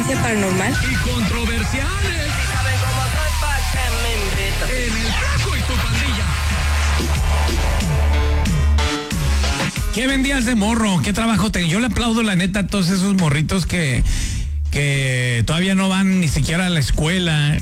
Experiencia paranormal. Y controversiales. En el Flaco y su pandilla. ¿Qué vendías de morro? ¿Qué trabajo tenías? Yo le aplaudo la neta a todos esos morritos que todavía no van ni siquiera a la escuela.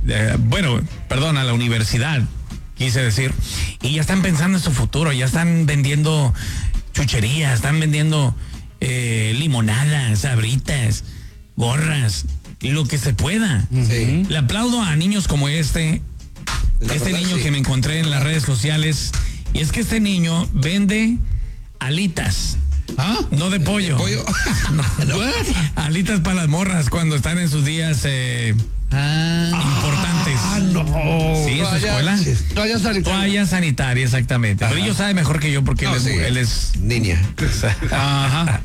A la universidad, quise decir. Y ya están pensando en su futuro, ya están vendiendo chucherías, están vendiendo limonadas, sabritas, gorras, lo que se pueda. Sí. Le aplaudo a niños como este niño que me encontré en las redes sociales. Y es que este niño vende alitas. ¿Ah? No de pollo. ¿De pollo? No. Alitas para las morras cuando están en sus días importantes. No. Sí, en su escuela. Toalla sanitaria. Toalla sanitaria, exactamente. Ajá. Pero ellos saben mejor que yo porque él es niña. Ajá.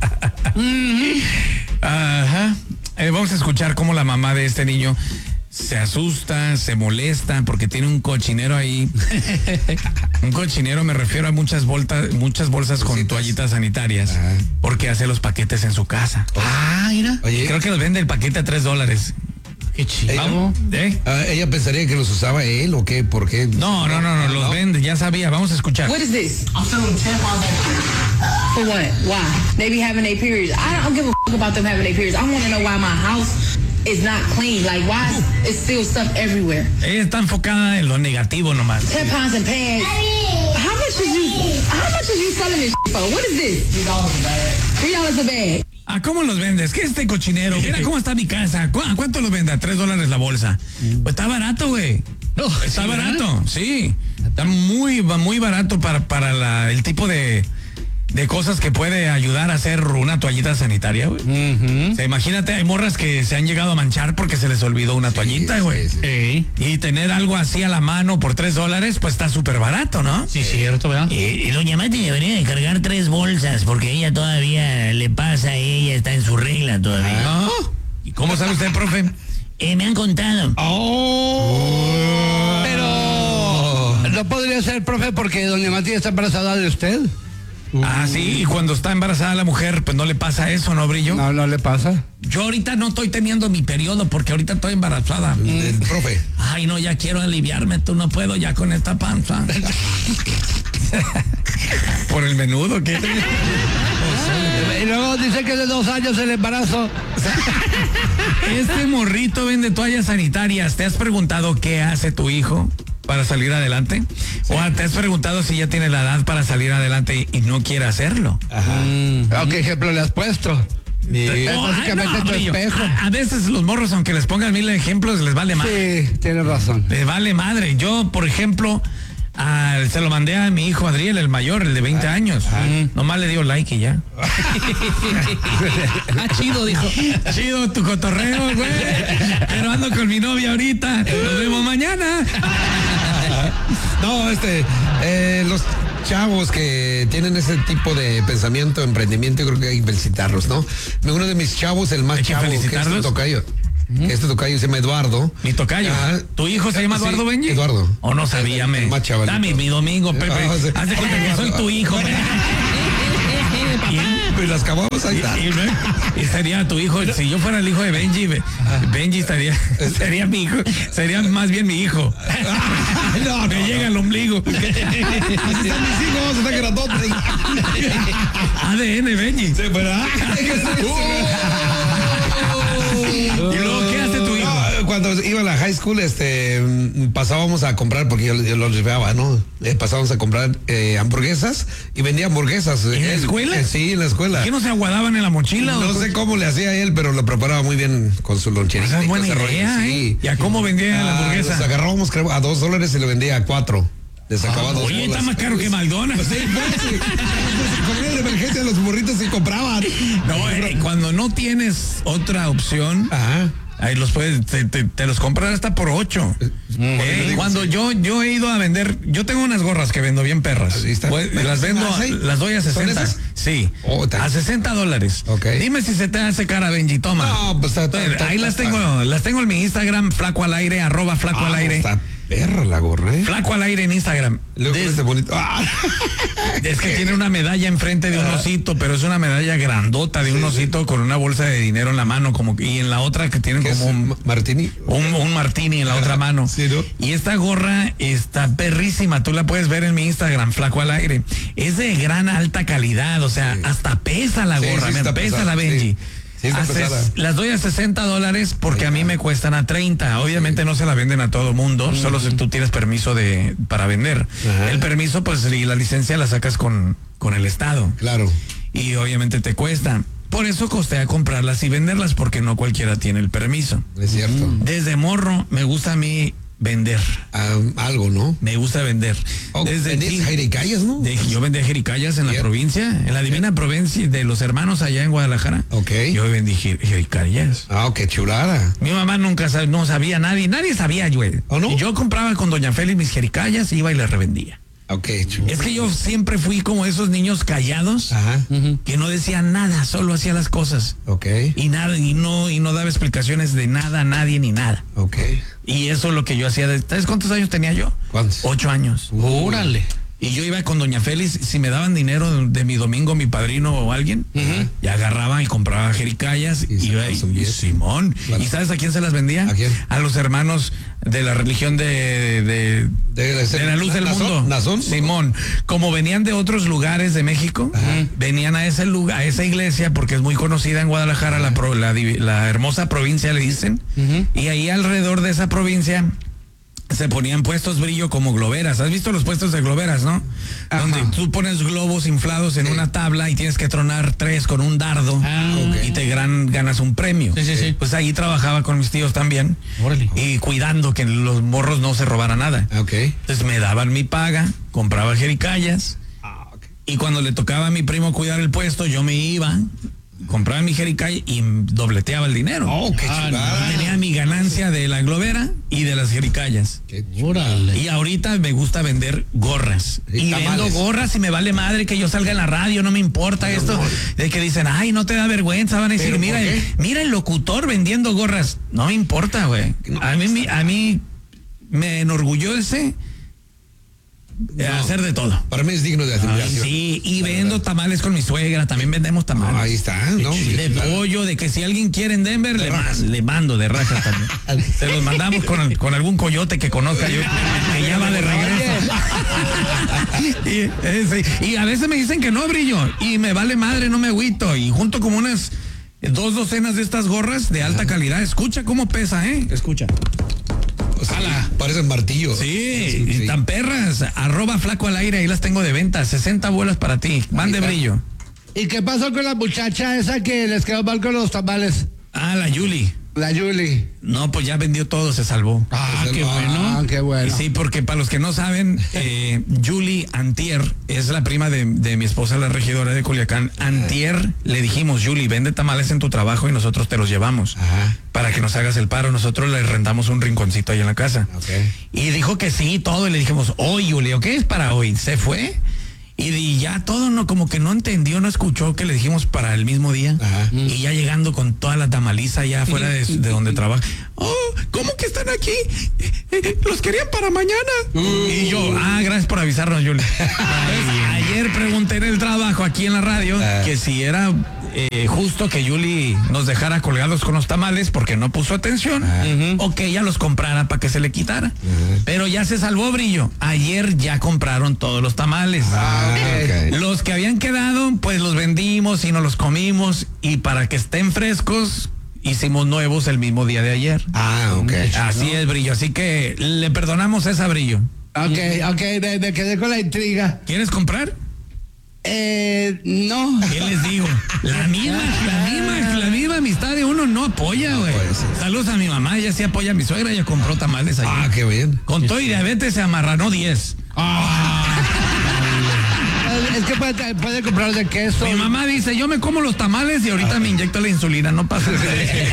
Ajá. Vamos a escuchar cómo la mamá de este niño se asusta, se molesta porque tiene un cochinero ahí. Un cochinero, me refiero a muchas bolsas con toallitas sanitarias. Ajá. Porque hace los paquetes en su casa. Mira. Oye. Creo que los vende el paquete a $3. Qué chido. ¿Ella pensaría que los usaba él o qué? ¿Por qué? No, los vende, ya sabía. Vamos a escuchar. What is this? I'm selling tampons. For what? Why? They be having their periods. I don't give a fuck about them having their periods. I want to know why my house is not clean. Like, why is still stuff everywhere? Ella está enfocada en lo negativo nomás. Tampons and pads. How much is you selling this for? What is this? $3 a bag. ¿A cómo los vendes? ¿Qué es este cochinero? Mira cómo está mi casa. ¿A cuánto los vende? ¿A $3 la bolsa? Pues está barato, güey. Está barato, sí. Está muy barato para el tipo de cosas que puede ayudar a hacer una toallita sanitaria, güey. O sea, imagínate, hay morras que se han llegado a manchar porque se les olvidó una toallita, güey. Sí. Y tener algo así a la mano por $3, pues está súper barato, ¿no? Sí, cierto, ¿verdad? Y doña Mati debería de cargar 3 bolsas porque ella todavía le pasa y ella está en su regla todavía. ¿No? ¿Y cómo sabe usted, profe? Me han contado. Pero no podría ser, profe, porque doña Mati está embarazada de usted. Ah, sí, y cuando está embarazada la mujer, pues no le pasa eso, ¿no, Brillo? No le pasa. Yo ahorita no estoy teniendo mi periodo porque ahorita estoy embarazada. Profe. Ay, no, ya quiero aliviarme, tú no puedo ya con esta panza. Por el menudo, ¿qué? Y luego dice que de 2 años el embarazo. Este morrito vende toallas sanitarias. ¿Te has preguntado qué hace tu hijo para salir adelante? Sí. ¿O te has preguntado si ya tiene la edad para salir adelante y no quiere hacerlo? Ajá. ¿Qué ejemplo le has puesto? Básicamente tu espejo. A veces los morros, aunque les pongan 1000 ejemplos, les vale madre. Sí, tienes razón. Les vale madre. Yo, por ejemplo, se lo mandé a mi hijo Adriel, el mayor, el de 20 años. Nomás le dio like y ya. Chido, dijo. Chido tu cotorreo, güey. Pero ando con mi novia ahorita. Nos vemos mañana. No, los chavos que tienen ese tipo de pensamiento, emprendimiento, yo creo que hay que felicitarlos, ¿no? Uno de mis chavos, el más chavo, que es este tocayo. Este tocayo se llama Eduardo. Mi tocayo. ¿Tu hijo se llama Eduardo Benji? Eduardo. ¿O no sabía, me? Dame mi domingo, Pepe. Hace cuenta que soy tu hijo, Y las acabamos ahí. Y sería tu hijo, si yo fuera el hijo de Benji, Benji sería mi hijo, sería más bien mi hijo. No, me llega al ombligo. Así están mis hijos, están grandotes. ADN, Benji. Sí, ¿verdad? ¿Y luego qué hace tu hijo? Cuando iba a la high school, pasábamos a comprar, porque yo lo llevaba, ¿no? Pasábamos a comprar hamburguesas y vendía hamburguesas. ¿En la escuela? Sí, en la escuela. ¿Qué no se aguadaban en la mochila? No sé cómo le hacía él, pero lo preparaba muy bien con su loncherita. Esa es buena idea, sí. ¿Y a cómo vendía la hamburguesa? Los agarrábamos, creo, a $2 y lo vendía a 4. Le sacaba 2 Oye, está más caro que McDonald's. Sí, comida de emergencia, los burritos sí compraban. No, cuando no tienes otra opción, ahí los puedes, te los compras hasta por 8. Cuando yo he ido a vender, yo tengo unas gorras que vendo bien perras. Las vendo, las doy a 60. Sí, a $60. Okay. Dime si se te hace cara, Benji, toma. No, pues ahí las tengo en mi Instagram, @flaco al aire. Perra la gorra, ¿eh? Flaco al aire en Instagram. Luego este bonito. Es que tiene una medalla enfrente de un osito, pero es una medalla grandota de un osito con una bolsa de dinero en la mano, como y en la otra que tienen como un martini. Un martini en la otra mano. Sí, ¿no? Y esta gorra está perrísima. Tú la puedes ver en mi Instagram, Flaco al aire. Es de gran alta calidad, o sea, hasta pesa la gorra, pesa la Benji. Sí. Sí, las doy a $60 porque a mí me cuestan a 30. Obviamente no se la venden a todo mundo, solo si tú tienes permiso para vender. Ajá. El permiso, pues, y la licencia la sacas con el Estado. Claro. Y obviamente te cuesta. Por eso costea comprarlas y venderlas, porque no cualquiera tiene el permiso. Es cierto. Desde morro me gusta a mí vender. Algo, ¿no? Me gusta vender. ¿Vendías jericayas, no? Yo vendía jericayas en la provincia, en la divina provincia de los hermanos allá en Guadalajara. Ok. Yo vendí jericayas. Qué chulada. Mi mamá no sabía, nadie sabía, güey. ¿Oh, no? Y yo compraba con doña Félix mis jericayas, iba y las revendía. Ok, chulada. Es que yo siempre fui como esos niños callados, Ajá. que no decían nada, solo hacía las cosas. Ok. Y nada, y no daba explicaciones de nada a nadie ni nada. Ok. Y eso es lo que yo hacía. ¿Sabes cuántos años tenía yo? ¿Cuántos? 8 años. Órale. Y yo iba con doña Félix, si me daban dinero de mi domingo, mi padrino o alguien, y agarraba y compraba jericayas, Y iba y Simón. Claro. ¿Y sabes a quién se las vendía? ¿A quién? A los hermanos de la religión de la luz del mundo. ¿Nazón? Simón. Como venían de otros lugares de México, venían a ese lugar, a esa iglesia, porque es muy conocida en Guadalajara, la hermosa provincia le dicen, y ahí alrededor de esa provincia se ponían puestos brillo como globeras. ¿Has visto los puestos de globeras, no? Ajá. Donde tú pones globos inflados en una tabla y tienes que tronar 3 con un dardo y te ganas un premio. Sí. Pues ahí trabajaba con mis tíos también. Órale. Y cuidando que los morros no se robaran nada. Ok. Entonces me daban mi paga, compraba jericayas Ok. y cuando le tocaba a mi primo cuidar el puesto, yo me iba, compraba mi jericaya y dobleteaba el dinero. Qué chulada. Tenía mi ganancia de la globera y de las jericayas. Qué Órale. Y ahorita me gusta vender gorras. Y Y tamales. vendo gorras y me vale madre que yo salga en la radio, no me importa esto. De que dicen, ay, no te da vergüenza, van a decir, ¿Pero mira, por qué? mira el locutor vendiendo gorras. No me importa, güey. A mí me enorgullece hacer de todo. Para mí es digno de admiración. Sí, y vendo tamales con mi suegra, también vendemos tamales. Ahí está, ¿no? De pollo, de que si alguien quiere en Denver, le mando de rajas también. Se los mandamos con algún coyote que conozca yo, que ya va de regreso. Y a veces me dicen que no, Brillo, y me vale madre, no me agüito. Y junto como unas 2 docenas de estas gorras de alta calidad. Escucha cómo pesa, Escucha. O sea, parecen martillos. Sí, y tan perras. @Flaco al aire, ahí las tengo de venta. 60 bolas para ti. Van de Brillo. ¿Y qué pasó con la muchacha esa que les quedó mal con los tamales? La Yuli. La Yuli. No, pues ya vendió todo, se salvó. Qué bueno. Qué bueno. Sí, porque para los que no saben, Julie Antier es la prima de mi esposa, la regidora de Culiacán. Antier le dijimos, Julie, vende tamales en tu trabajo y nosotros te los llevamos. Ajá. Para que nos hagas el paro. Nosotros le rentamos un rinconcito ahí en la casa. Ok. Y dijo que sí, todo. Y le dijimos, hoy, Julie, ¿qué es para hoy? Se fue. Y ya todo, no, como que no entendió, no escuchó que le dijimos para el mismo día. Ajá. Y ya llegando con toda la tamaliza ya afuera de donde trabaja. Oh, ¿cómo que están aquí? Los querían para mañana. Y yo, gracias por avisarnos, Julie. Ayer pregunté en el trabajo aquí en la radio que si era justo que Julie nos dejara colgados con los tamales porque no puso atención o que ella los comprara para que se le quitara. Pero ya se salvó, Brillo. Ayer ya compraron todos los tamales. Ok. Los que habían quedado, pues los vendimos y nos los comimos y para que estén frescos, hicimos nuevos el mismo día de ayer. Ok. Así es, Brillo. Así que le perdonamos esa, Brillo. Ok, me quedé con la intriga. ¿Quieres comprar? No. ¿Qué les digo? La misma amistad de uno no apoya, güey. Saludos a mi mamá, ella sí apoya a mi suegra, ella compró tamales allí. Qué bien. Con todo y diabetes se amarranó 10. Es que puede comprar de queso. Mi mamá dice, yo me como los tamales y ahorita me inyecto la insulina, no pasa nada.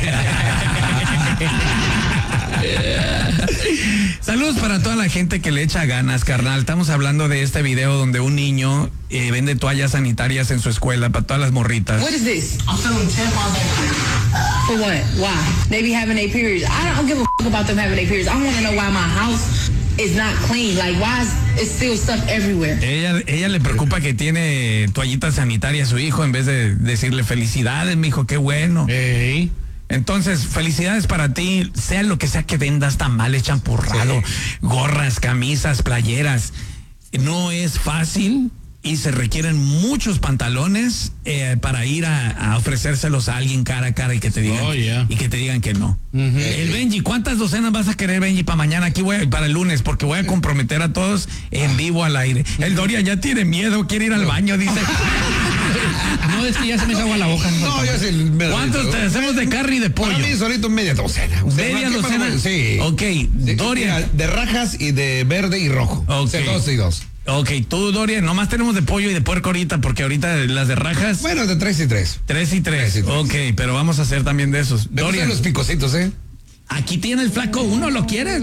Saludos para toda la gente que le echa ganas, carnal. Estamos hablando de este video donde un niño vende toallas sanitarias en su escuela para todas las morritas. What is this? I'm selling tampons. For what? Why? They be having their periods. I don't give a fuck about them having their periods. I want to know why my house is not clean. Like, why is it's still stuff everywhere? Ella le preocupa que tiene toallita sanitaria a su hijo en vez de decirle felicidades, mijo, qué bueno. Ey. Entonces, felicidades para ti, sea lo que sea que vendas, tamales, champurrado, gorras, camisas, playeras. No es fácil y se requieren muchos pantalones para ir a ofrecérselos a alguien cara a cara y que te digan, y que te digan que no. El Benji, ¿cuántas docenas vas a querer, Benji, para mañana? Aquí para el lunes, porque voy a comprometer a todos en vivo al aire. El Doria ya tiene miedo, quiere ir al baño, dice. No, es que ya se me hizo agua la boca. No, yo sí. ¿Cuántos te hacemos de carne y de pollo? Para mí solito media docena. ¿Media docena? Sí. Ok, Doria. De rajas y de verde y rojo. Ok. De 2 y 2. Ok, tú, Doria, nomás tenemos de pollo y de puerco ahorita, porque ahorita las de rajas. Bueno, de 3 y 3. 3 y 3. Ok, pero vamos a hacer también de esos. Me Doria, gustan los picositos, ¿eh? aquí tiene el flaco uno, ¿lo quieres? Yo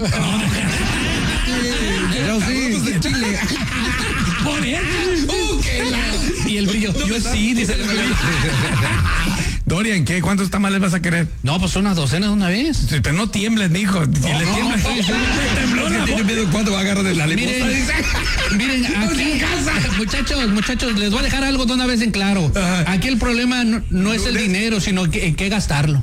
sí. De Chile. Por eso. Y el brillo. Yo sí, dice el brillo. Doria, ¿en qué? ¿Cuántos tamales vas a querer? No, pues unas docenas de una vez. Sí, pero no tiembles, mijo. Si le tiemblas, tembló la Tiene miedo cuando va a agarrar de la Miren, miren, aquí, muchachos, les voy a dejar algo de una vez en claro. Aquí el problema no es el dinero, sino en qué gastarlo.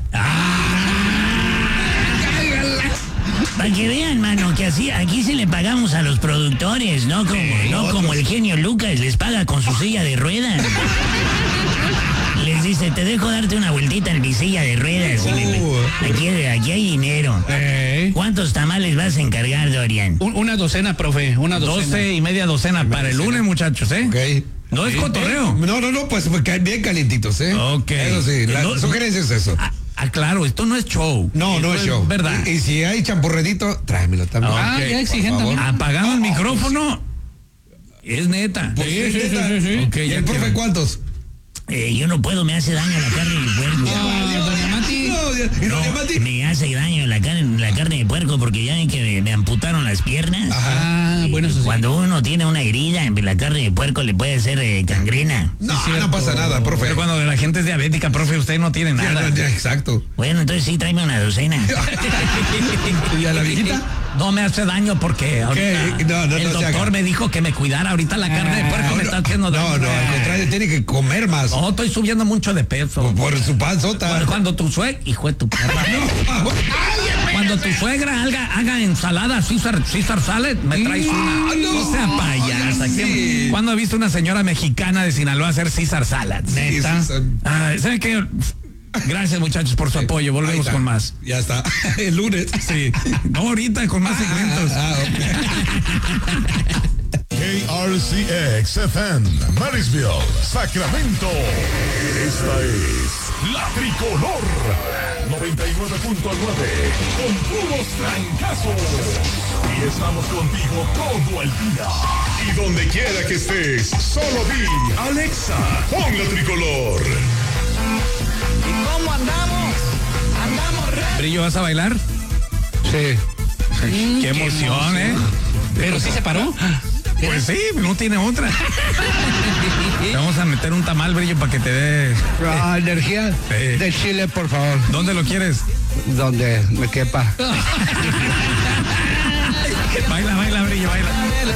Para que vean, mano, que así aquí sí le pagamos a los productores, no como el genio Lucas les paga con su silla de ruedas. Les dice, te dejo darte una vueltita en mi silla de ruedas. Aquí hay dinero. ¿Cuántos tamales vas a encargar, Dorian? Una docena, profe, una docena. 12 y media docena para el lunes, muchachos, ¿eh? Ok. No es cotorreo. No, pues bien calientitos, ¿eh? Ok. Eso sí, la sugerencia es eso. Claro, esto no es show. No es show. ¿Verdad? Y si hay champurredito, tráemelo también. Ya exigen también. Apagado el micrófono. Es neta. Pues sí, sí. Okay, ¿Y el profe cuántos? Yo no puedo, me hace daño la carne de puerco. Doña Mati. Doña Mati. Me hace daño la carne de puerco porque ya ven que me amputaron las piernas. Bueno, eso sí. Cuando uno tiene una herida en la carne de puerco le puede hacer gangrena. No pasa nada, profe. Pero cuando la gente es diabética, profe, usted no tiene nada. Ya, exacto. Bueno, entonces sí, tráeme una docena. ¿Y a la viejita? No me hace daño porque ahorita el doctor me dijo que me cuidara. Ahorita la carne de puerco me está haciendo daño. No, al contrario, tiene que comer más. No, estoy subiendo mucho de peso. Por su panzota. Cuando tu suegra, hijo de tu perra. Cuando tu suegra haga ensalada Caesar salad, me traes una. No sea payasa. Sí. ¿Cuándo he visto una señora mexicana de Sinaloa hacer Caesar salad? ¿Neta? ¿Saben qué? Gracias, muchachos, por su apoyo. Volvemos con más. Ya está. El lunes. Sí. No, ahorita con más segmentos. KRCX FM, Marysville, Sacramento. Esta es La Tricolor 99.9 con puros trancazos. Y estamos contigo todo el día. Y donde quiera que estés, solo di Alexa, pon La Tricolor. ¿Y cómo andamos? Brillo, ¿vas a bailar? Sí. Qué emoción, ¿eh? Pero sí se paró. Pues sí, no tiene otra. Te vamos a meter un tamal, Brillo, para que te dé Energía de Chile, por favor. ¿Dónde lo quieres? Donde me quepa. Baila, Brillo, baila.